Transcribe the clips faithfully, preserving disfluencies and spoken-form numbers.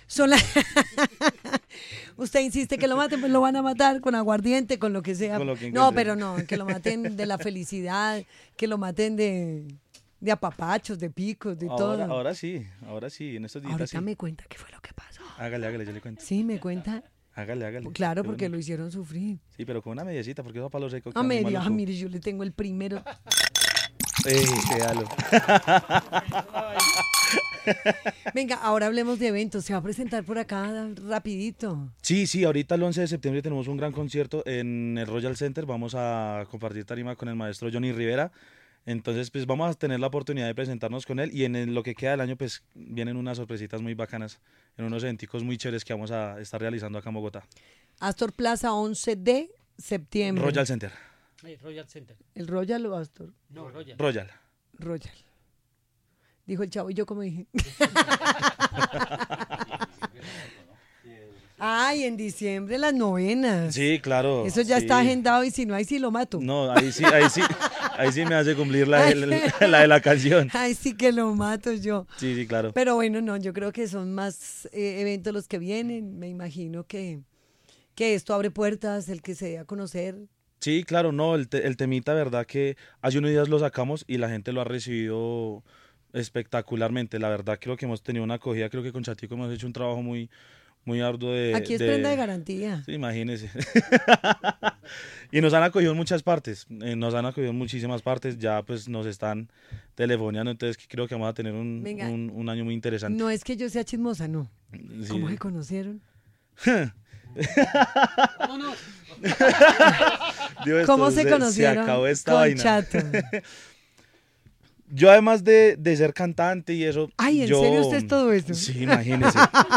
Son la... Usted insiste que lo maten, pues lo van a matar con aguardiente, con lo que sea. Con lo que no, encuentre. pero no, que lo maten de la felicidad, que lo maten de, de apapachos, de picos, de Ahora, todo. ahora sí, ahora sí, en estos días Ahorita sí. me cuenta qué fue lo que pasó. Hágale, hágale, yo le cuento. Sí, me cuenta. Hágale, hágale. Claro, Qué porque bueno. lo hicieron sufrir. Sí, pero con una mediecita, porque eso a palo seco. A queda muy media, ah, maluco. mire, yo le tengo el primero. Ey, véalo. Venga, ahora hablemos de eventos. Se va a presentar por acá rapidito. Sí, sí, ahorita el once de septiembre tenemos un gran concierto en el Royal Center. Vamos a compartir tarima con el maestro Johnny Rivera. Entonces, pues vamos a tener la oportunidad de presentarnos con él y en el- lo que queda del año, pues vienen unas sorpresitas muy bacanas en unos eventicos muy chéveres que vamos a estar realizando acá en Bogotá. Astor Plaza, once de septiembre. Royal Center. Hey, Royal Center. ¿El Royal o Astor? No, Royal. Royal. Royal. Dijo el chavo, y yo como dije. Ay, en diciembre las novenas. Sí, claro. Eso ya sí. está agendado y si no, ahí sí lo mato. No, ahí sí, ahí sí, ahí sí me hace cumplir la, de- la, la de la canción. Ay, sí que lo mato yo. Sí, sí, claro. Pero bueno, no, yo creo que son más eh, eventos los que vienen. Me imagino que, que esto abre puertas, el que se dé a conocer. Sí, claro, no, el, te- el temita, verdad que hace unos días lo sacamos y la gente lo ha recibido espectacularmente. La verdad creo que hemos tenido una acogida, creo que con Chatico hemos hecho un trabajo muy, muy arduo de... Aquí es prenda de garantía. Sí, imagínese. Y nos han acogido en muchas partes, eh, nos han acogido en muchísimas partes, ya pues nos están telefoneando, entonces creo que vamos a tener un, Venga. un, un año muy interesante. No es que yo sea chismosa, no. Sí. ¿Cómo se conocieron? Vámonos. Dios, ¿Cómo esto se conocieron? Se acabó esta con vaina. Chato. Yo además de, de ser cantante y eso... Ay, ¿en yo- serio usted es todo eso? Sí, imagínese.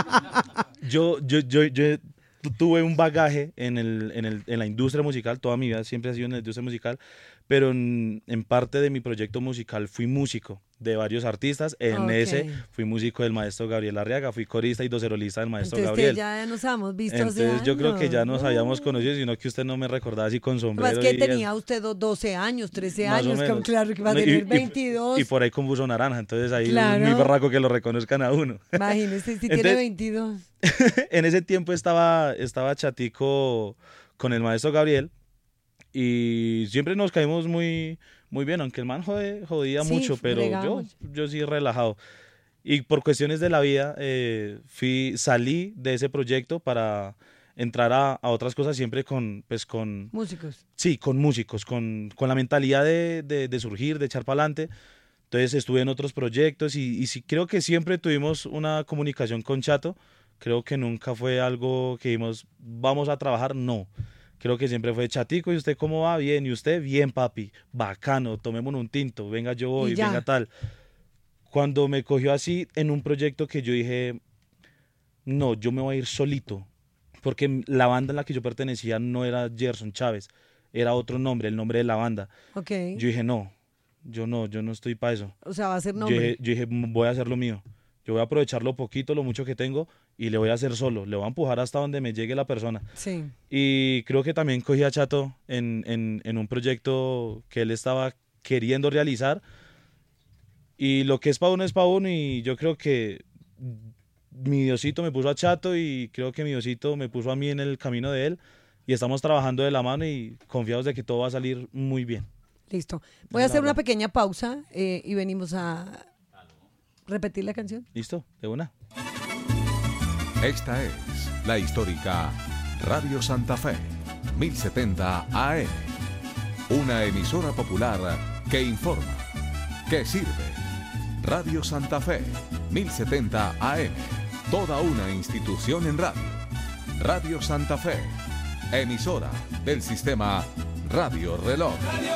yo, yo, yo, yo tu- tuve un bagaje en, el, en, el, en la industria musical, toda mi vida siempre ha sido en la industria musical, pero en, en parte de mi proyecto musical fui músico de varios artistas. En Ok. ese fui músico del maestro Gabriel Arriaga, fui corista y docerolista del maestro Entonces Gabriel. ya nos habíamos visto hace Entonces años. yo creo que ya nos habíamos Uh. conocido, sino que usted no me recordaba así con Más sombrero. que y- tenía usted do- doce años, trece más o años, como menos. claro que va a No, y- tener y- veintidós. Y por ahí con buzo naranja, entonces ahí Claro. es muy berraco que lo reconozcan a uno. Imagínese si tiene Entonces- veintidós. En ese tiempo estaba, estaba Chatico con el maestro Gabriel y siempre nos caímos muy, muy bien, aunque el man jode- jodía Sí, mucho, pero fregaba yo, mucho. yo sí relajado. Y por cuestiones de la vida eh, fui, salí de ese proyecto para entrar a, a otras cosas siempre con, pues con, Músicos. sí, con músicos, con, con la mentalidad de, de, de surgir, de echar para adelante. Entonces estuve en otros proyectos y, y sí, creo que siempre tuvimos una comunicación con Chato. Creo que nunca fue algo que dijimos, vamos a trabajar, no. Creo que siempre fue Chatico, ¿y usted cómo va? Bien, ¿y usted? Bien, papi, bacano, tomémonos un tinto, venga yo voy, Y ya. venga tal. Cuando me cogió así en un proyecto que yo dije, no, yo me voy a ir solito, porque la banda en la que yo pertenecía no era Gerson Chávez, era otro nombre, el nombre de la banda. Ok. Yo dije, no, yo no, yo no estoy para eso. O sea, va a ser Yo nombre. dije, yo dije, voy a hacer lo mío. Yo voy a aprovechar lo poquito, lo mucho que tengo y le voy a hacer solo. Le voy a empujar hasta donde me llegue la persona. Sí. Y creo que también cogí a Chato en, en, en un proyecto que él estaba queriendo realizar. Y lo que es para uno es para uno. Y yo creo que mi Diosito me puso a Chato y creo que mi Diosito me puso a mí en el camino de él. Y estamos trabajando de la mano y confiados de que todo va a salir muy bien. Listo. Voy a la hacer una verdad. pequeña pausa eh, y venimos a repetir la canción. ¿Listo? De una. Esta es la histórica Radio Santa Fe, mil setenta A M. Una emisora popular que informa, que sirve. Radio Santa Fe, mil setenta A M. Toda una institución en radio. Radio Santa Fe, emisora del sistema Radio Reloj.